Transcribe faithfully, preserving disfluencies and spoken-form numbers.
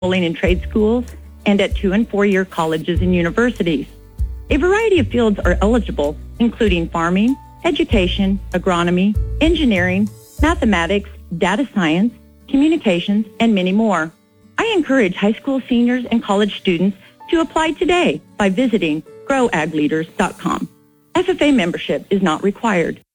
enrolling in trade schools and at two and four-year colleges and universities. A variety of fields are eligible, including farming, education, agronomy, engineering, mathematics, data science, communications, and many more. I encourage high school seniors and college students to apply today by visiting grow ag leaders dot com. F F A membership is not required.